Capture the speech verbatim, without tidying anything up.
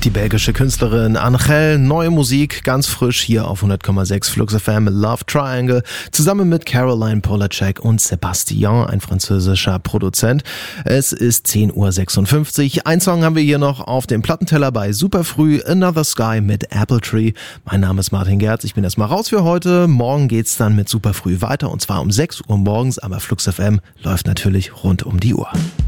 Die belgische Künstlerin Angèle, neue Musik, ganz frisch hier auf hundert Komma sechs Flux F M, Love Triangle, zusammen mit Caroline Polacek und Sébastien, ein französischer Produzent. Es ist zehn Uhr sechsundfünfzig. Ein Song haben wir hier noch auf dem Plattenteller bei Superfrüh, Another Sky mit Apple Tree. Mein Name ist Martin Gerz, ich bin erstmal raus für heute. Morgen geht's dann mit Superfrüh weiter und zwar um sechs Uhr morgens, aber Flux F M läuft natürlich rund um die Uhr.